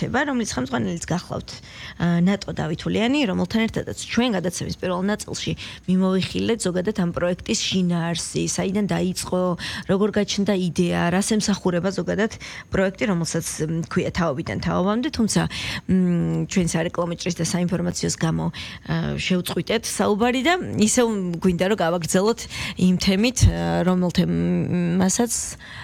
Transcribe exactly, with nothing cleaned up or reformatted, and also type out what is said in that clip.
ხდება, რომელიც ხელმძღვანელიც გახლავთ ნატო დავითულიანი, რომელთან ერთადაც ჩვენ გადაცემის პირველ ნაწილში მიმოვიხილეთ ზოგადად ამ პროექტის შინაარსი, საიდან დაიწყო, როგორ გაჩნდა იდეა, რას ემსახურება ზოგადად პროექტი, რომელსაც ქვია თაობიდან თაობამდე, თუმცა ჩვენ სარეკლამო ჭრის და საინფორმაციოს გამო შევწყვიტეთ საუბარი და ისევ გვინდა რომ გავაგრძელოთ იმ თემით, რომელთემასაც